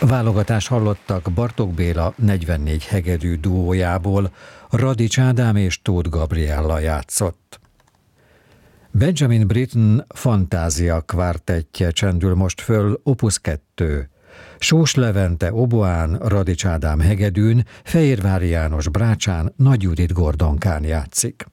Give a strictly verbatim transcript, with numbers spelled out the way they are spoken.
Válogatás hallottak Bartók Béla negyvennégy hegedű duójából, Radics Ádám és Tóth Gabriella játszott. Benjamin Britten Fantázia kvártettje csendül most föl, Opus kettő. Sós Levente oboán, Radics Ádám hegedűn, Fehérvári János brácsán, Nagy Judit gordonkán játszik.